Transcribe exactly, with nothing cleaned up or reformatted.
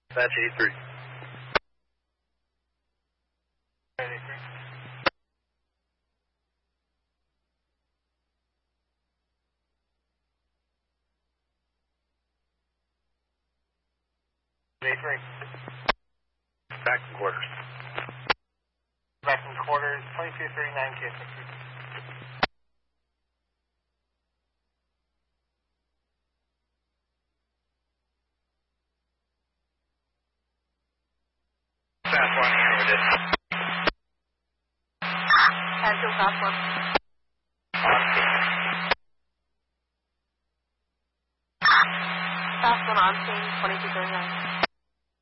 That's eighty-three. eighty-three. Back in quarters. Back in quarters, twenty-two thirty-nine K. Fast one, here with it. Cancel fast one.